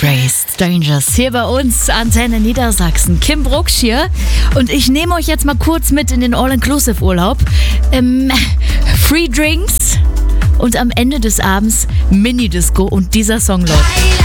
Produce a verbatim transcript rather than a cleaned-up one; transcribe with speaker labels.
Speaker 1: Stray Strangers hier bei uns, Antenne Niedersachsen. Kim Brucksch hier und ich nehme euch jetzt mal kurz mit in den All-Inclusive-Urlaub. Ähm, Free Drinks und am Ende des Abends Mini-Disco und dieser Song läuft.